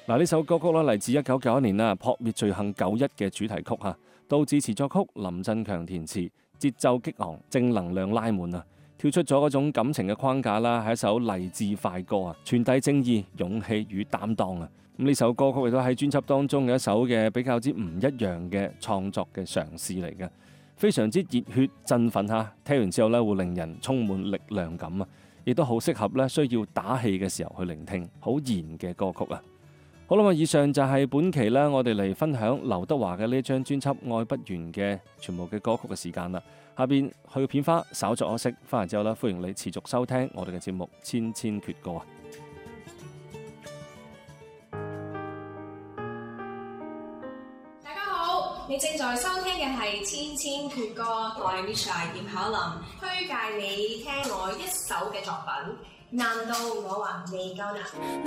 嗱，呢首歌曲咧嚟自1991年啦，《撲滅罪行91》嘅主題曲嚇，杜自持作曲，林振強填詞，節奏激昂，正能量拉滿啊！跳出咗嗰種感情嘅框架啦，係一首勵志快歌啊，傳遞正義、勇氣與擔當啊！咁呢首歌曲亦都喺專輯當中嘅一首嘅比較之唔一樣嘅創作嘅嘗試嚟嘅，非常之熱血振奮嚇，聽完之後咧會令人充滿力量感啊！亦都好適合咧需要打氣嘅時候去聆聽，好燃嘅歌曲啊！好啦，以上就係本期咧，我哋嚟分享劉德華嘅呢張專輯《愛不完》嘅全部嘅歌曲嘅時間啦。下邊去個片花，稍作休息，翻嚟之後咧，歡迎你持續收聽我哋嘅節目《千千闕歌》啊！ 大家好，你正在收聽嘅係《千千闕歌》，我係 Misha 葉巧琳，推介你聽我一首嘅作品，難道我還未夠難？